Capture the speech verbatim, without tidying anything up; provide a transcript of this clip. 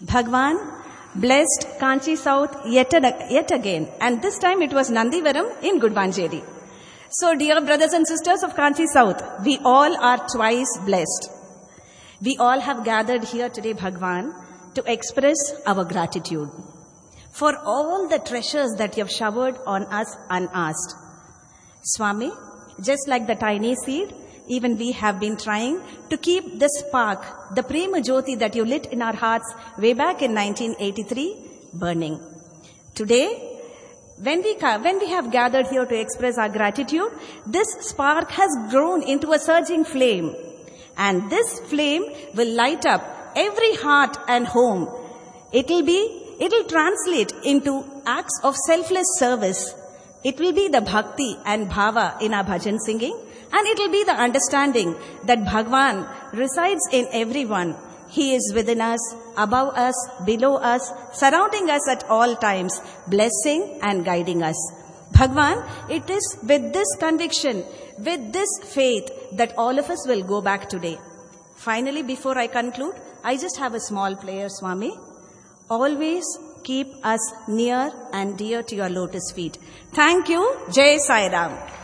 Bhagwan blessed Kanchi South yet, yet again, and this time it was Nandivaram in Gudvanjeri. So dear brothers and sisters of Kanchi South, we all are twice blessed. We all have gathered here today, Bhagwan, to express our gratitude for all the treasures that you have showered on us unasked. Swami, just like the tiny seed, even we have been trying to keep the spark, the Prema Jyoti that you lit in our hearts way back in nineteen eighty-three, burning. Today, when we, when we have gathered here to express our gratitude, this spark has grown into a surging flame. And this flame will light up every heart and home. It will be, it will translate into acts of selfless service. It will be the bhakti and bhava in our bhajan singing. And it will be the understanding that Bhagwan resides in everyone. He is within us, above us, below us, surrounding us at all times, blessing and guiding us. Bhagwan, it is with this conviction, with this faith that all of us will go back today. Finally, before I conclude, I just have a small prayer, Swami. Always keep us near and dear to your lotus feet. Thank you. Jai Sai Ram.